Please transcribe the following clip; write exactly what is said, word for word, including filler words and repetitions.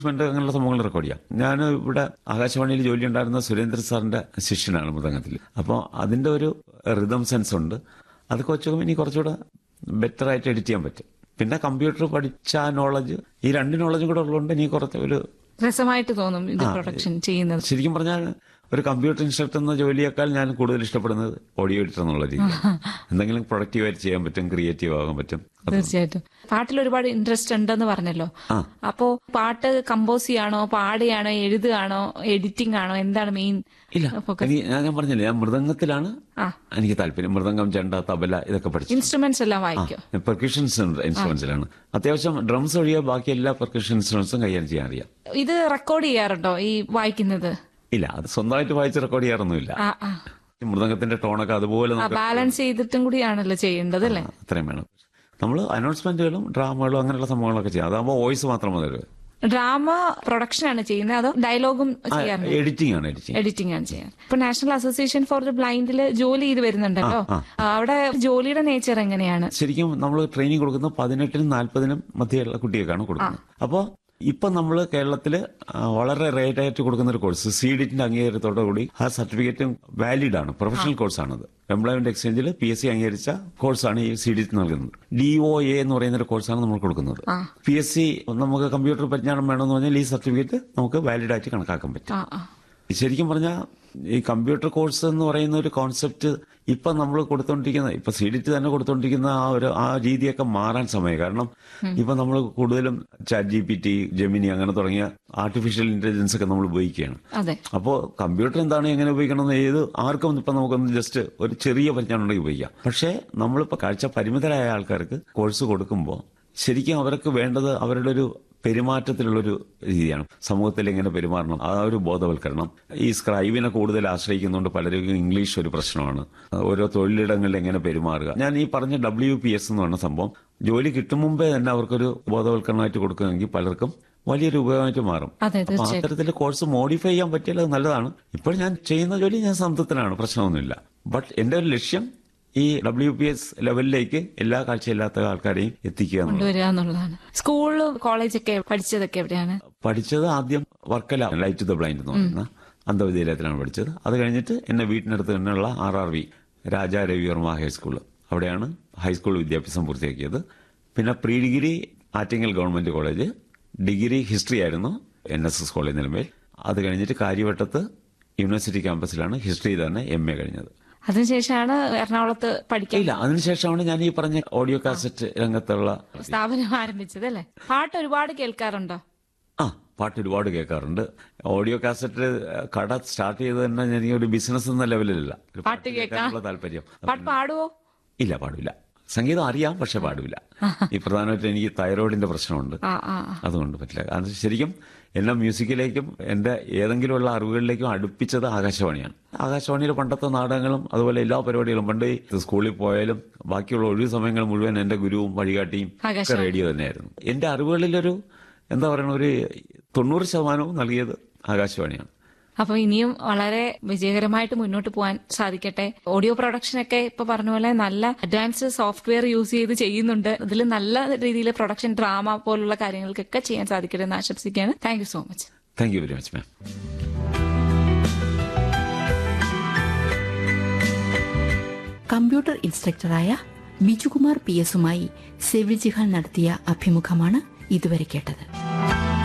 അങ്ങനെയുള്ള സംഭവങ്ങൾ റെക്കോർഡ് ചെയ്യാം. ഞാൻ ഇവിടെ ആകാശവാണിയിൽ ജോലി ഉണ്ടായിരുന്ന സുരേന്ദ്ര സാറിന്റെ ശിഷ്യനാണ് മൃദംഗത്തിൽ. അപ്പോൾ അതിന്റെ ഒരു റിതം സെൻസ് ഉണ്ട്. അതൊക്കെ വെച്ചോക്കുമ്പോൾ ഇനി കുറച്ചുകൂടെ ബെറ്റർ ആയിട്ട് എഡിറ്റ് ചെയ്യാൻ പറ്റും. പിന്നെ കമ്പ്യൂട്ടർ പഠിച്ച നോളജ്, ഈ രണ്ട് നോളജും കൂടെ ഉള്ളതുകൊണ്ട് ഇനി കുറച്ച് ഒരു രസമായിട്ട് തോന്നും ഇത് പ്രൊഡക്ഷൻ ചെയ്യുന്നത്. ശരിക്കും പറഞ്ഞാൽ ഒരു കമ്പ്യൂട്ടർ ഇൻസ്ട്രക്ടർ എന്ന ജോലിയേക്കാൾ ഞാൻ കൂടുതൽ ഇഷ്ടപ്പെടുന്നത് ഓഡിയോ എഡിറ്റർ എന്നുള്ള രീതി. എന്തെങ്കിലും പ്രൊഡക്റ്റീവായിട്ട് ചെയ്യാൻ പറ്റും, ക്രിയേറ്റീവ് ആകാൻ പറ്റും. തീർച്ചയായിട്ടും. പാട്ടിൽ ഒരുപാട് ഇൻട്രസ്റ്റ് ഉണ്ടെന്ന് പറഞ്ഞല്ലോ. അപ്പോ പാട്ട് കമ്പോസ് ചെയ്യാണോ, പാടുകയാണോ, എഴുതുകയാണോ, എഡിറ്റിംഗ് ആണോ, എന്താണ് മെയിൻ? ഇല്ല, ഞാൻ പറഞ്ഞില്ലേ, ഞാൻ മൃദംഗത്തിലാണ് എനിക്ക് താല്പര്യം. മൃദംഗം, ചെണ്ട, തബല ഇതൊക്കെ പഠിച്ചു. ഇൻസ്ട്രുമെന്റ്സ് എല്ലാം വായിക്കും. പെർക്കഷൻ ഇൻസ്ട്രുമെന്റ്സിലാണ്. അത്യാവശ്യം ഡ്രംസ് ഒഴികെ ബാക്കി എല്ലാ പെർക്കഷൻ ഇൻസ്ട്രുമെന്റ്സും കൈകാര്യം ചെയ്യാൻ അറിയാം. ഇത് റെക്കോർഡ് ചെയ്യാറുണ്ടോ ഈ വായിക്കുന്നത്? ഇല്ല, അത് സ്വന്തമായിട്ട് വായിച്ച് റെക്കോർഡ് ചെയ്യാറൊന്നുമില്ല. മൃദംഗത്തിന്റെ ടോണൊക്കെ അതുപോലെ ബാലൻസ് ചെയ്തിട്ടും കൂടിയാണല്ലോ ചെയ്യേണ്ടത് അല്ലേ? അത്രയും വേണം. നമ്മൾ അനൗൺസ്മെന്റുകളും ഡ്രാമകളും അങ്ങനെയുള്ള സംഭവങ്ങളൊക്കെ ചെയ്യാം. അതാകുമ്പോൾ വോയിസ് മാത്രം മതി. ഡ്രാമ പ്രൊഡക്ഷൻ ആണ് ചെയ്യുന്നത് അതോ ഡയലോഗും ചെയ്യാറുണ്ട്? എഡിറ്റിംഗ് ആണ് എഡിറ്റിംഗ് എഡിറ്റിംഗ് ആണ് ചെയ്യാൻ. ഇപ്പൊ നാഷണൽ അസോസിയേഷൻ ഫോർ ദി ബ്ലൈൻഡില് ജോലി ചെയ്ത് വരുന്നുണ്ടല്ലോ, അവിടെ ജോലിയുടെ നേച്ചർ എങ്ങനെയാണ്? ശരിക്കും നമ്മൾ ട്രെയിനിങ് കൊടുക്കുന്നത് പതിനെട്ടിനും നാല്പതിനും മധ്യയുള്ള കുട്ടികൾക്കാണ് കൊടുക്കുന്നത്. അപ്പോൾ ഇപ്പൊ നമ്മൾ കേരളത്തിൽ വളരെ റേറ്റ് ആയിട്ട് കൊടുക്കുന്ന ഒരു കോഴ്സ് സീഡിറ്റിന്റെ അംഗീകാരത്തോടു കൂടി ആ സർട്ടിഫിക്കറ്റും വാലിഡ് ആണ്. പ്രൊഫഷണൽ കോഴ്സാണത്. എംപ്ലോയ്മെന്റ് എക്സ്ചേഞ്ചിൽ പി എസ് സി അംഗീകരിച്ച കോഴ്സാണ് ഈ സീഡിറ്റ് നൽകുന്നത്. ഡി ഒ എ എന്ന് പറയുന്ന ഒരു കോഴ്സാണ് നമ്മൾ കൊടുക്കുന്നത്. പി എസ് സി നമുക്ക് കമ്പ്യൂട്ടർ പരിജ്ഞാനം വേണമെന്ന് പറഞ്ഞാൽ ഈ സർട്ടിഫിക്കറ്റ് നമുക്ക് വാലിഡ് ആയിട്ട് കണക്കാക്കാൻ പറ്റും. ശരിക്കും പറഞ്ഞാൽ ഈ കമ്പ്യൂട്ടർ കോഴ്സ് എന്ന് പറയുന്ന ഒരു കോൺസെപ്റ്റ് ഇപ്പൊ നമ്മൾ കൊടുത്തോണ്ടിരിക്കുന്ന, ഇപ്പൊ സീഡിറ്റ് തന്നെ കൊടുത്തോണ്ടിരിക്കുന്ന ആ ഒരു ആ രീതിയൊക്കെ മാറാൻ സമയം. കാരണം ഇപ്പൊ നമ്മൾ കൂടുതലും chat G P T, Gemini അങ്ങനെ തുടങ്ങിയ ആർട്ടിഫിഷ്യൽ ഇന്റലിജൻസ് ഒക്കെ നമ്മൾ ഉപയോഗിക്കുകയാണ്. അപ്പോൾ കമ്പ്യൂട്ടർ എന്താണ്, എങ്ങനെ ഉപയോഗിക്കണം, ഏത് ആർക്കും ഇപ്പൊ നമുക്കൊന്ന് ജസ്റ്റ് ഒരു ചെറിയ പരിജ്ഞാനം ഉണ്ടെങ്കിൽ ഉപയോഗിക്കാം. പക്ഷേ നമ്മളിപ്പോ കാഴ്ച പരിമിതരായ ആൾക്കാർക്ക് കോഴ്സ് കൊടുക്കുമ്പോൾ ശരിക്കും അവർക്ക് വേണ്ടത് അവരുടെ ഒരു പെരുമാറ്റത്തിലുള്ളൊരു രീതിയാണ്. സമൂഹത്തിൽ എങ്ങനെ പെരുമാറണം, ആ ഒരു ബോധവൽക്കരണം. ഈ സ്ക്രൈബിനെ കൂടുതൽ ആശ്രയിക്കുന്നതുകൊണ്ട് പലർക്കും ഇംഗ്ലീഷ് ഒരു പ്രശ്നമാണ്. ഓരോ തൊഴിലിടങ്ങളിൽ എങ്ങനെ പെരുമാറുക. ഞാൻ ഈ പറഞ്ഞ ഡബ്ല്യു പി എസ് എന്ന് പറഞ്ഞ സംഭവം ജോലി കിട്ടും മുമ്പേ തന്നെ അവർക്കൊരു ബോധവൽക്കരണമായിട്ട് കൊടുക്കുകയാണെങ്കിൽ പലർക്കും വലിയൊരു ഉപയോഗമായിട്ട് മാറും. അപ്പൊ അത്തരത്തിൽ കോഴ്സ് മോഡിഫൈ ചെയ്യാൻ പറ്റിയാൽ അത് നല്ലതാണ്. ഇപ്പോൾ ഞാൻ ചെയ്യുന്ന ജോലി ഞാൻ സംതൃപ്തനാണ്, പ്രശ്നമൊന്നുമില്ല. ബട്ട് എന്റെ ഒരു ലക്ഷ്യം ഈ ഡബ്ല്യു പി എസ് ലെവലിലേക്ക് എല്ലാ കാഴ്ചയില്ലാത്ത ആൾക്കാരെയും എത്തിക്കുക എന്നുള്ളതാണ്. സ്കൂള് കോളേജൊക്കെ പഠിച്ചതൊക്കെ എവിടെയാണ് പഠിച്ചത്? ആദ്യം വർക്കല ലൈറ്റ് ദ ബ്ലൈൻഡ് എന്ന് പറയുന്ന അന്ധവിദ്യാലയത്തിലാണ് പഠിച്ചത്. അത് കഴിഞ്ഞിട്ട് എന്നെ വീട്ടിനടുത്ത് തന്നെയുള്ള R R V Raja Ravi Varma high school, അവിടെയാണ് ഹൈസ്കൂൾ വിദ്യാഭ്യാസം പൂർത്തിയാക്കിയത്. പിന്നെ pre degree Attingal government college, degree history ആയിരുന്നു N S S college Nilamel. അത് കഴിഞ്ഞിട്ട് കാര്യവട്ടത്ത് യൂണിവേഴ്സിറ്റി ക്യാമ്പസിലാണ് ഹിസ്റ്ററി തന്നെ എം എ കഴിഞ്ഞത്. അതിനുശേഷമാണ് എറണാകുളത്ത് പഠിക്കാൻ? ഇല്ല, അതിനുശേഷമാണ് ഞാൻ ഈ പറഞ്ഞ ഓഡിയോ കാസറ്റ് രംഗത്തുള്ള സ്ഥാപനം ആരംഭിച്ചത് അല്ലേ? പാട്ട് ഒരുപാട് കേൾക്കാറുണ്ടോ? ആ, പാട്ട് ഒരുപാട് കേൾക്കാറുണ്ട്. ഓഡിയോ കാസറ്റ് കട സ്റ്റാർട്ട് ചെയ്ത് തന്നെ ഞാൻ ഒരു ബിസിനസ് എന്ന ലെവലിലല്ല, പാട്ട് കേൾക്കാനുള്ള താല്പര്യം. പാട്ട് പാടുവോ? ഇല്ല, പാടില്ല. സംഗീതം അറിയാം, പക്ഷെ പാടില്ല. ഈ പ്രധാനമായിട്ട് എനിക്ക് തൈറോയിഡിന്റെ പ്രശ്നമുണ്ട്, അതുകൊണ്ട് പറ്റില്ല. അത് ശരിക്കും എന്നെ മ്യൂസിക്കിലേക്കും എന്റെ ഏതെങ്കിലും ഉള്ള അറിവുകളിലേക്കും അടുപ്പിച്ചത് ആകാശവാണിയാണ്. ആകാശവാണിയിലെ പണ്ടത്തെ നാടകങ്ങളും അതുപോലെ എല്ലാ പരിപാടികളും, പണ്ട് സ്കൂളിൽ പോയാലും ബാക്കിയുള്ള ഒഴിവ് സമയങ്ങൾ മുഴുവൻ എന്റെ ഗുരുവും വഴികാട്ടിയും ഒക്കെ റേഡിയോ തന്നെയായിരുന്നു. എന്റെ അറിവുകളിലൊരു എന്താ പറയുക, ഒരു തൊണ്ണൂറ് ശതമാനവും നൽകിയത് ആകാശവാണിയാണ്. അപ്പൊ ഇനിയും വളരെ വിജയകരമായിട്ട് മുന്നോട്ട് പോകാൻ സാധിക്കട്ടെ. ഓഡിയോ പ്രൊഡക്ഷനൊക്കെ ഇപ്പൊ പറഞ്ഞ പോലെ നല്ല അഡ്വാൻസ്ഡ് സോഫ്റ്റ്വെയർ യൂസ് ചെയ്ത് ചെയ്യുന്നുണ്ട്. അതിൽ നല്ല രീതിയിൽ പ്രൊഡക്ഷൻ, ഡ്രാമ പോലുള്ള കാര്യങ്ങൾക്കൊക്കെ ചെയ്യാൻ സാധിക്കട്ടെ എന്ന് ആശംസിക്കുകയാണ്. Thank you so much. Thank you very much ma'am. Computer ഇൻസ്ട്രക്ടറായ Bijukumar P എസുമായി Sevil Jihan നടത്തിയ അഭിമുഖമാണ് ഇതുവരെ കേട്ടത്.